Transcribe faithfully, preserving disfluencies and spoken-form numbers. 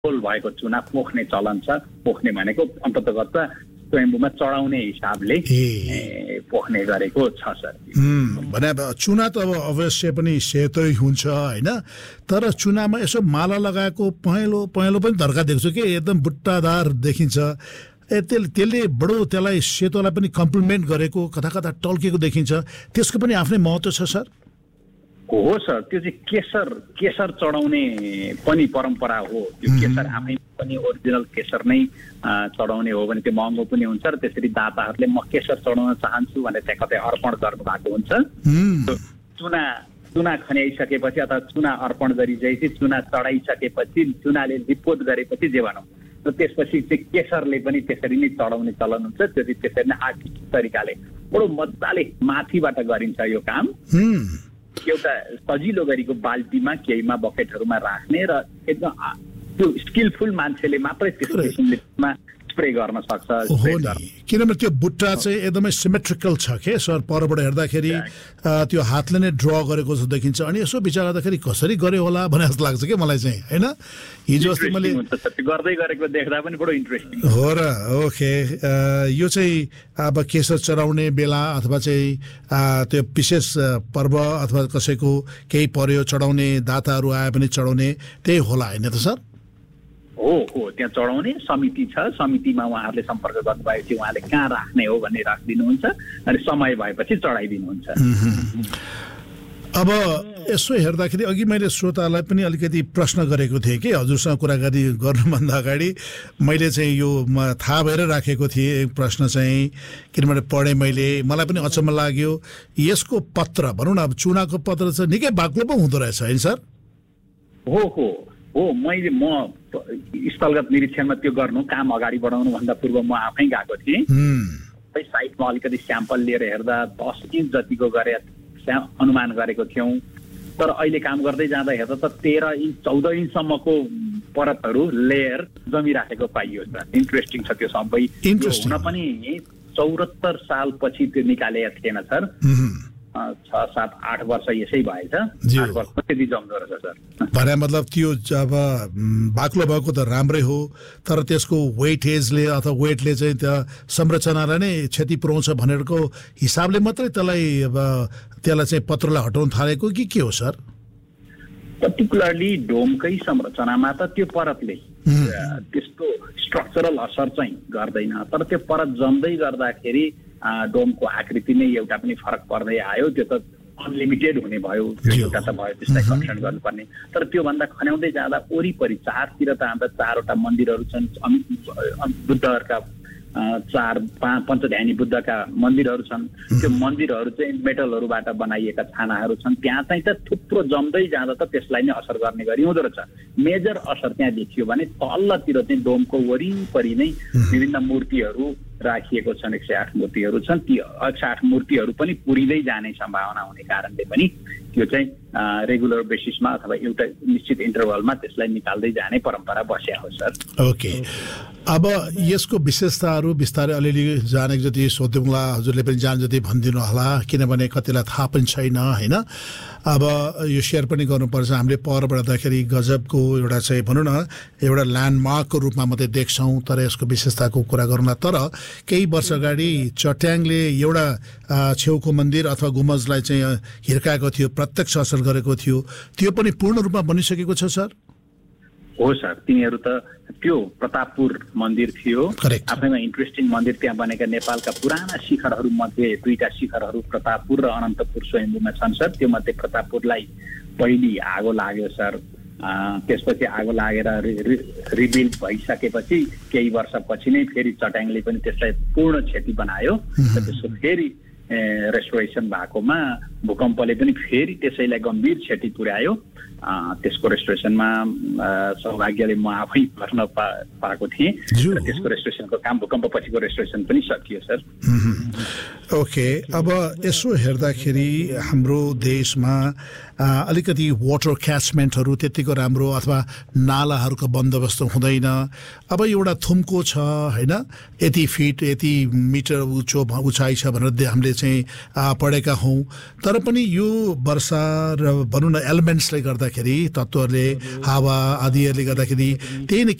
Whole भएको चुना पोख्ने चलन छ। पोख्ने भनेको अन्ततगत स्वयम्भूमा चढाउने हिसाबले पोख्ने गरेको छ सर। भने चुना त अब अवश्य पनि सेतै हुन्छ होइन, तर चुनामा यसो माला लगाएको पहेँलो पहेँलो पनि धर्का देख्छु कि एकदम बुट्टादार देखिन्छ। ए त्यसले त्यसले बडो त्यसलाई सेतोलाई पनि कम्प्लिमेन्ट गरेको, कता कता टल्केको देखिन्छ। त्यसको पनि आफ्नै महत्त्व छ सर। हो सर, त्यो चाहिँ केसर केसर चढाउने पनि परम्परा हो। त्यो केसर आफै पनि ओरिजिनल केसर नै चढाउने हो भने त्यो महँगो पनि हुन्छ र त्यसरी दाताहरूले म केसर चढाउन चाहन्छु भनेर चाहिँ कतै अर्पण गर्नु भएको हुन्छ। चुना चुना खन्याइसकेपछि अथवा चुना अर्पण गरिसकेपछि, चुना चढाइसकेपछि, चुनाले लिपोत गरेपछि जे भनौँ र त्यसपछि चाहिँ केसरले पनि त्यसरी नै चढाउने चलन हुन्छ। त्यो चाहिँ त्यसरी नै आर्टिस्टिक तरिकाले बडो मजाले माथिबाट गरिन्छ यो काम। एउटा सजिलो गरीको बाल्टीमा केहीमा बकेटहरूमा राख्ने र एकदम त्यो स्किलफुल मान्छेले मात्रै त्यस किसिममा स्प्रे गर्न सक्छ। किनभने त्यो बुट्टा चाहिँ एकदमै सिमेट्रिकल छ के सर, परबाट हेर्दाखेरि त्यो हातले नै ड्र गरेको जस्तो देखिन्छ। अनि यसो विचार गर्दाखेरि कसरी गरे होला भने जस्तो लाग्छ कि मलाई चाहिँ होइन। हिजो अस्ति मैले गर्दै गरेको देख्दा पनि बडो इन्ट्रेस्टिङ हो र। ओके, यो चाहिँ अब केसर चढाउने बेला अथवा चाहिँ त्यो विशेष पर्व अथवा कसैको केही पर्यो चढाउने, दाताहरू आए पनि चढाउने, त्यही होला होइन त सर? हो हो, त्यहाँ चढाउने समिति छ। समितिमा उहाँहरूले सम्पर्क गर्नुभएपछि उहाँले कहाँ राख्ने हो भन्ने राखिदिनुहुन्छ अनि समय भएपछि चढाइदिनुहुन्छ। अब यसो हेर्दाखेरि अघि मैले श्रोतालाई पनि अलिकति प्रश्न गरेको थिएँ कि हजुरसँग कुराकानी गर्नुभन्दा अगाडि मैले चाहिँ यो थाहा भएर राखेको थिएँ प्रश्न चाहिँ, किनभने पढेँ मैले, मलाई पनि अचम्म लाग्यो। यसको पत्र भनौँ न, अब चुनाको पत्र चाहिँ निकै बाक्लो पो हुँदो रहेछ होइन सर? हो हो हो, मैले म स्थलगत निरीक्षणमा त्यो गर्नु काम अगाडि बढाउनु भन्दा पूर्व म आफै गएको थिएँ। साइटमा अलिकति स्याम्पल लिएर हेर्दा दस इन्च जतिको गरे अनुमान गरेको थियौँ, तर अहिले काम गर्दै जाँदा हेर्दा त तेह्र इन्च चौध इन्चसम्मको परतहरू लेयर जमिराखेको पाइयो सर। इन्ट्रेस्टिङ छ त्यो सबै। हुन पनि चौहत्तर सालपछि त्यो निकालेको थिएन सर। छ सात आठ वर्ष यसै भएछ। आठ वर्ष त्यति जम्दो रहेछ सर। भने मतलब त्यो अब बाक्लो भएको त राम्रै हो, तर त्यसको वेटेजले अथवा वेटले चाहिँ त्यो संरचनालाई नै क्षति पुर्याउँछ भनेरको हिसाबले मात्रै त्यसलाई अब त्यसलाई चाहिँ पत्रलाई हटाउन थालेको कि के हो सर? पर्टिकुलरली डोमकै संरचनामा त त्यो परतले त्यस्तो स्ट्रक्चरल असर चाहिँ गर्दैन, तर त्यो परत जम्दै गर्दाखेरि डोमको आकृति नै एउटा पनि फरक पर्दै आयो। त्यो त अनलिमिटेड हुने भयो, एउटा त भयो, त्यसलाई कन्सर्न गर्नुपर्ने। तर त्योभन्दा खन्याउँदै जाँदा वरिपरि चारतिर त हाम्रा चारवटा मन्दिरहरू छन्, बुद्धहरूका चार पाँच पञ्चध्यानी बुद्धका मन्दिरहरू छन्। त्यो मन्दिरहरू चाहिँ मेटलहरूबाट बनाइएका छानाहरू छन्। त्यहाँ चाहिँ त थुप्रो जम्दै जाँदा त त्यसलाई नै असर गर्ने गरी हुँदो रहेछ। मेजर असर त्यहाँ देखियो भने तल्लोतिर चाहिँ डोमको वरिपरि नै विभिन्न मूर्तिहरू राखिएको छन्। एक सय आठ मूर्तिहरू छन्। ती एक सय आठ मूर्तिहरू पनि पुरिँदै जाने सम्भावना हुने कारणले पनि त्यो चाहिँ रेगुलर बेसिसमा अथवा एउटा निश्चित इन्टरभलमा त्यसलाई निकाल्दै जाने परम्परा बस्या हो सर। ओके, अब यसको विशेषताहरू बिस्तारै अलिअलि जाने जति सोध्दैला, हजुरले पनि जाने जति भनिदिनु होला, किनभने कतिलाई थाहा पनि छैन होइन। अब यो सेयर पनि गर्नुपर्छ। हामीले पर बढ्दाखेरि गजबको एउटा चाहिँ भनौँ न एउटा ल्यान्डमार्कको रूपमा मात्रै देख्छौँ, तर यसको विशेषताको कुरा गरौँला। तर केही वर्ष अगाडि चट्याङले एउटा छेउको मन्दिर अथवा गुम्बजलाई चाहिँ हिर्काएको थियो, प्रत्यक्ष असर गरेको थियो। त्यो पनि पूर्ण रूपमा बनिसकेको छ सर? हो सर, तिनीहरू त त्यो प्रतापपुर मन्दिर थियो, आफैमा इन्ट्रेस्टिङ मन्दिर। त्यहाँ बनेका नेपालका पुराना शिखरहरू मध्ये दुईटा शिखरहरू प्रतापपुर र अनन्तपुर स्वयम्भूमा छन् सर। त्यो मध्ये प्रतापपुरलाई पहिली आगो लाग्यो सर। त्यसपछि आगो लागेर रिबिल्ड भइसकेपछि केही वर्षपछि नै फेरि चट्याङले पनि त्यसलाई पूर्ण क्षति बनायो। त्यसको फेरि रेस्टोरेसन भएकोमा भूकम्पले पनि फेरि त्यसैलाई गम्भीर क्षति पुर्यायो। त्यसको रेस्टोरेसनमा सौभाग्यले म आफै गर्न पा पाएको थिएँ। त्यसको रेस्टोरेसनको काम भूकम्प पछिको रेस्टोरेसन पनि सकियो सर। ओके अब यसो हेर्दाखेरि हाम्रो देशमा अलिकति वाटर क्याचमेन्टहरू त्यतिको राम्रो अथवा नालाहरूको बन्दोबस्त हुँदैन। अब एउटा थुम्को छ हैन, यति फिट यति मिटर उचो उचाइ छ भनेर हामीले चाहिँ पढेका हौँ। तर पनि यो वर्षा र भनौँ न एलिमेन्ट्सले गर्दाखेरि, तत्त्वहरूले, हावा आदिहरूले गर्दाखेरि त्यही नै